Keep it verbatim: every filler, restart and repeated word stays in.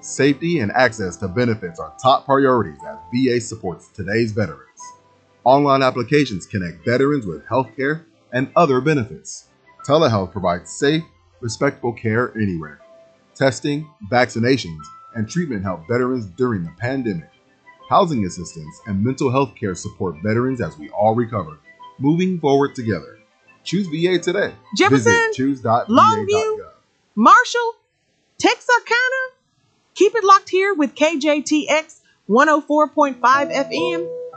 Safety and access to benefits are top priorities as V A supports today's veterans. Online applications connect veterans with healthcare and other benefits. Telehealth provides safe, respectful care anywhere. Testing, vaccinations, and treatment help veterans during the pandemic. Housing assistance and mental health care support veterans as we all recover, moving forward together. Choose V A today. Jefferson, Visit choose dot v a dot gov. Longview, Marshall, Texarkana. Keep it locked here with K J T X one oh four point five F M